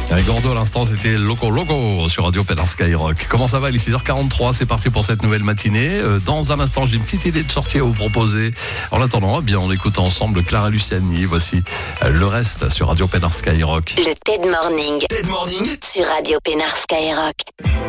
Avec Gordo à l'instant, c'était Loco sur Radio Pénard Skyrock. Comment ça va, il est 6h43, c'est parti pour cette nouvelle matinée. Dans un instant, j'ai une petite idée de sortie à vous proposer. En attendant, eh bien, on écoute ensemble Clara Luciani. Voici le reste sur Radio Pénard Skyrock. Le TED Morning. TED Morning sur Radio Pénard Skyrock.